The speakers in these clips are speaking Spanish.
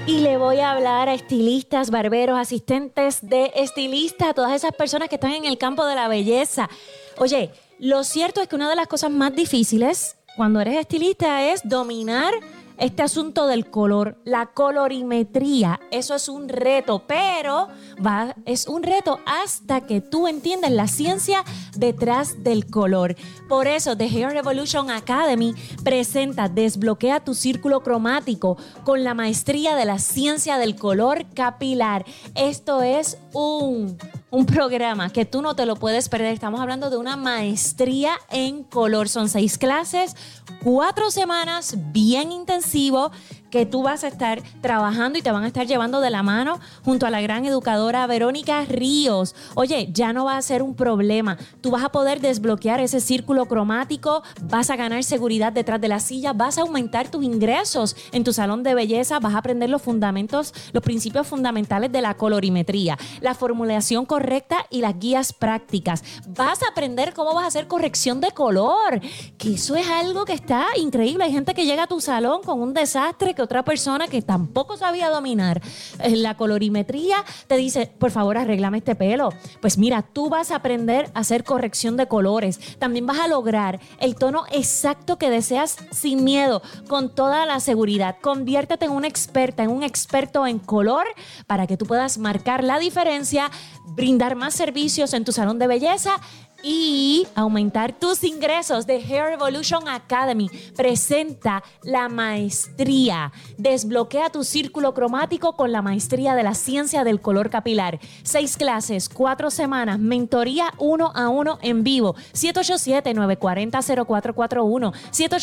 Y le voy a hablar a estilistas, barberos, asistentes de estilista, a todas esas personas que están en el campo de la belleza. Oye, lo cierto es que una de las cosas más difíciles cuando eres estilista es dominar este asunto del color, la colorimetría. Eso es un reto, pero es un reto hasta que tú entiendas la ciencia detrás del color. Por eso, The Hair Revolution Academy presenta Desbloquea tu círculo cromático con la maestría de la ciencia del color capilar. Esto es un programa que tú no te lo puedes perder. Estamos hablando de una maestría en color. Son 6 clases, 4 semanas, bien intensivo, que tú vas a estar trabajando y te van a estar llevando de la mano junto a la gran educadora Verónica Ríos. Oye, ya no va a ser un problema. Tú vas a poder desbloquear ese círculo cromático, vas a ganar seguridad detrás de la silla, vas a aumentar tus ingresos en tu salón de belleza, vas a aprender los fundamentos, los principios fundamentales de la colorimetría, la formulación correcta y las guías prácticas. Vas a aprender cómo vas a hacer corrección de color, que eso es algo que está increíble. Hay gente que llega a tu salón con un desastre, que otra persona que tampoco sabía dominar la colorimetría te dice, por favor, arréglame este pelo. Pues mira, tú vas a aprender a hacer corrección de colores. También vas a lograr el tono exacto que deseas sin miedo, con toda la seguridad. Conviértete en una experta, en un experto en color para que tú puedas marcar la diferencia, brindar más servicios en tu salón de belleza y aumentar tus ingresos. The Hair Revolution Academy presenta la maestría. Desbloquea tu círculo cromático con la maestría de la ciencia del color capilar. 6 clases, 4 semanas, mentoría 1 a 1 en vivo. 787-940-0441.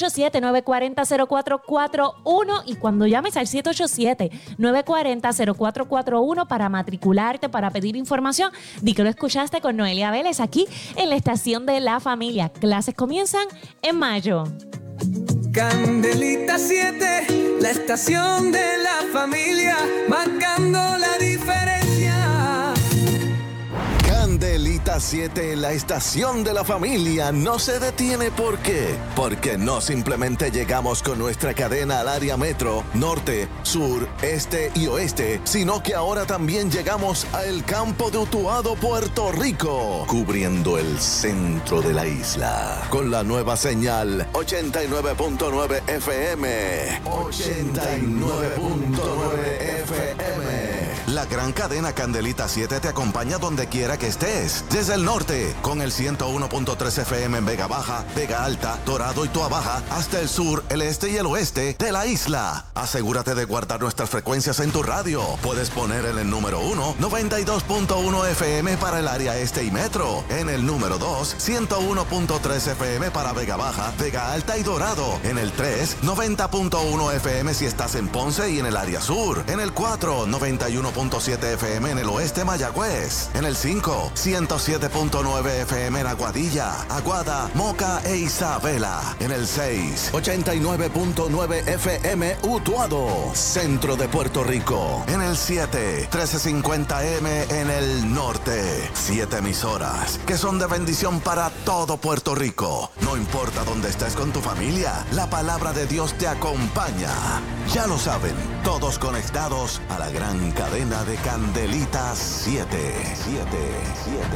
787-940-0441. Y cuando llames al 787-940-0441 para matricularte, para pedir información, di que lo escuchaste con Noelia Vélez aquí en la estación de la familia. Clases comienzan en mayo. Candelita 7, la estación de la familia, marcando la diferencia. Candelita 7, la estación de la familia, no se detiene. ¿Por qué? Porque no simplemente llegamos con nuestra cadena al área metro, norte, sur, este y oeste, sino que ahora también llegamos al campo de Utuado, Puerto Rico, cubriendo el centro de la isla, con la nueva señal 89.9 FM. 89.9 FM. La gran cadena Candelita 7 te acompaña donde quiera que estés. Desde el norte, con el 101.3 FM en Vega Baja, Vega Alta, Dorado y Toa Baja, hasta el sur, el este y el oeste de la isla. Asegúrate de guardar nuestras frecuencias en tu radio. Puedes poner en el número 1, 92.1 FM para el área este y metro. En el número 2, 101.3 FM para Vega Baja, Vega Alta y Dorado. En el 3, 90.1 FM si estás en Ponce y en el área sur. En el 4, 91.7 FM en el oeste Mayagüez. En el 5, 107.9 FM en Aguadilla, Aguada, Moca e Isabela. En el 6, 89.9 FM Utuado, centro de Puerto Rico. En el 7, 1350 M en el norte. 7 emisoras que son de bendición para todo Puerto Rico. No importa dónde estés con tu familia, la palabra de Dios te acompaña. Ya lo saben, todos conectados a la gran cadena de Candelita 7. 7.